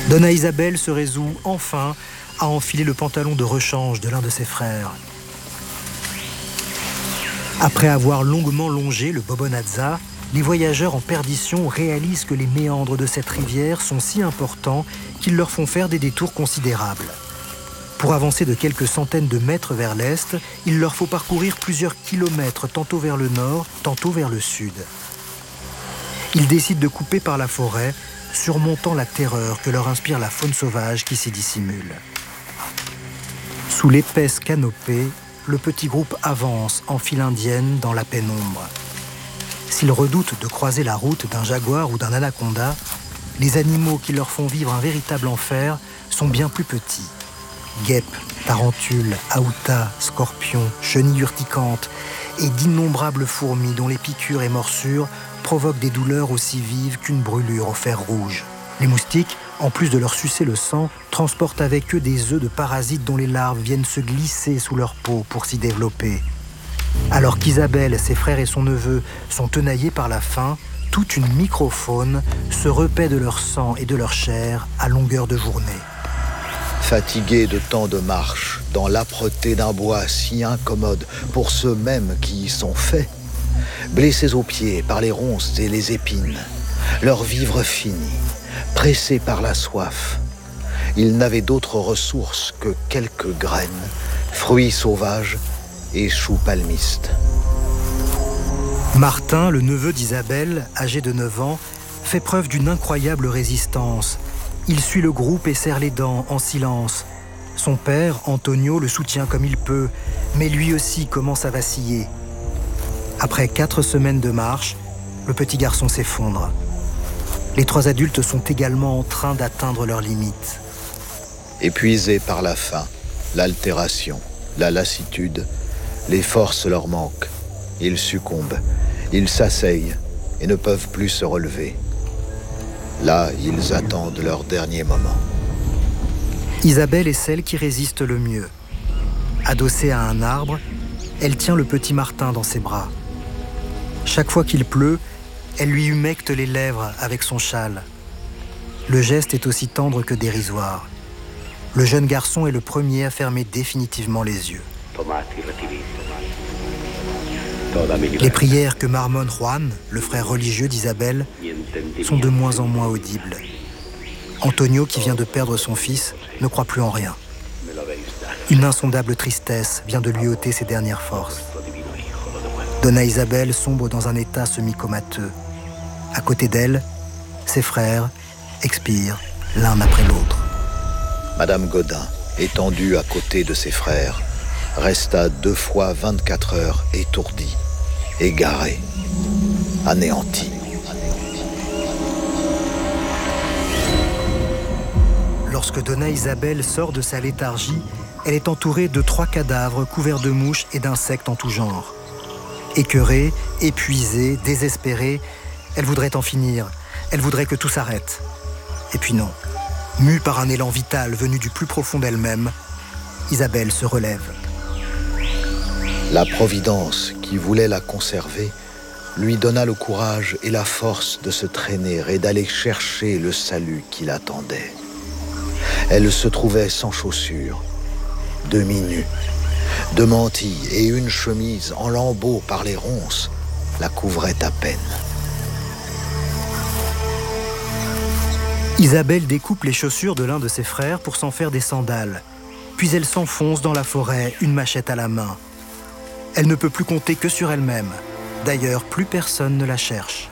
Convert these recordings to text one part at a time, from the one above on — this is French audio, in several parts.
Donna Isabel se résout enfin à enfiler le pantalon de rechange de l'un de ses frères. Après avoir longuement longé le Bobonazza, les voyageurs en perdition réalisent que les méandres de cette rivière sont si importants qu'ils leur font faire des détours considérables. Pour avancer de quelques centaines de mètres vers l'est, il leur faut parcourir plusieurs kilomètres, tantôt vers le nord, tantôt vers le sud. Ils décident de couper par la forêt, surmontant la terreur que leur inspire la faune sauvage qui s'y dissimule. Sous l'épaisse canopée, le petit groupe avance en file indienne dans la pénombre. S'ils redoutent de croiser la route d'un jaguar ou d'un anaconda, les animaux qui leur font vivre un véritable enfer sont bien plus petits. Guêpes, tarentules, aoutas, scorpions, chenilles urticantes et d'innombrables fourmis dont les piqûres et morsures provoquent des douleurs aussi vives qu'une brûlure au fer rouge. Les moustiques, en plus de leur sucer le sang, transportent avec eux des œufs de parasites dont les larves viennent se glisser sous leur peau pour s'y développer. Alors qu'Isabelle, ses frères et son neveu sont tenaillés par la faim, toute une microfaune se repaît de leur sang et de leur chair à longueur de journée. Fatigués de tant de marches, dans l'âpreté d'un bois si incommode pour ceux mêmes qui y sont faits, blessés aux pieds par les ronces et les épines, leur vivre fini, pressés par la soif, ils n'avaient d'autre ressource que quelques graines, fruits sauvages et choux palmistes. Martin, le neveu d'Isabelle, âgé de 9 ans, fait preuve d'une incroyable résistance. Il suit le groupe et serre les dents en silence. Son père, Antonio, le soutient comme il peut, mais lui aussi commence à vaciller. Après 4 semaines de marche, le petit garçon s'effondre. Les 3 adultes sont également en train d'atteindre leurs limites. Épuisés par la faim, l'altération, la lassitude, les forces leur manquent. Ils succombent, ils s'asseyent et ne peuvent plus se relever. Là, ils attendent leur dernier moment. Isabelle est celle qui résiste le mieux. Adossée à un arbre, elle tient le petit Martin dans ses bras. Chaque fois qu'il pleut, elle lui humecte les lèvres avec son châle. Le geste est aussi tendre que dérisoire. Le jeune garçon est le premier à fermer définitivement les yeux. Les prières que marmonne Juan, le frère religieux d'Isabelle, sont de moins en moins audibles. Antonio, qui vient de perdre son fils, ne croit plus en rien. Une insondable tristesse vient de lui ôter ses dernières forces. Donna Isabel sombre dans un état semi-comateux. À côté d'elle, ses frères expirent l'un après l'autre. Madame Godin, étendue à côté de ses frères, resta 2 fois 24 heures étourdie, égarée, anéantie. Lorsque Donna Isabel sort de sa léthargie, elle est entourée de 3 cadavres couverts de mouches et d'insectes en tout genre. Écœurée, épuisée, désespérée, elle voudrait en finir, elle voudrait que tout s'arrête. Et puis non, mue par un élan vital venu du plus profond d'elle-même, Isabelle se relève. La Providence, qui voulait la conserver, lui donna le courage et la force de se traîner et d'aller chercher le salut qui l'attendait. Elle se trouvait sans chaussures, demi-nue, de mantille et une chemise en lambeaux par les ronces la couvrait à peine. Isabelle découpe les chaussures de l'un de ses frères pour s'en faire des sandales. Puis elle s'enfonce dans la forêt, une machette à la main. Elle ne peut plus compter que sur elle-même. D'ailleurs, plus personne ne la cherche.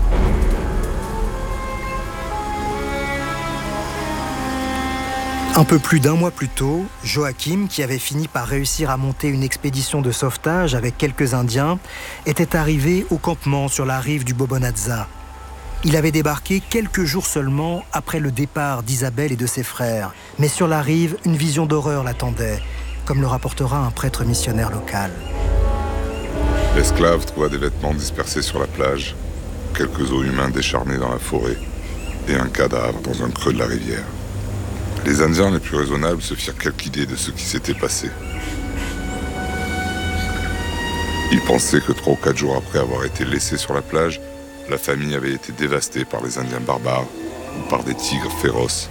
Un peu plus d'1 mois plus tôt, Joachim, qui avait fini par réussir à monter une expédition de sauvetage avec quelques Indiens, était arrivé au campement sur la rive du Bobonazza. Il avait débarqué quelques jours seulement après le départ d'Isabelle et de ses frères. Mais sur la rive, une vision d'horreur l'attendait, comme le rapportera un prêtre missionnaire local. L'esclave trouva des vêtements dispersés sur la plage, quelques os humains décharnés dans la forêt et un cadavre dans un creux de la rivière. Les Indiens les plus raisonnables se firent quelque idée de ce qui s'était passé. Ils pensaient que 3 ou 4 jours après avoir été laissés sur la plage, la famille avait été dévastée par les Indiens barbares ou par des tigres féroces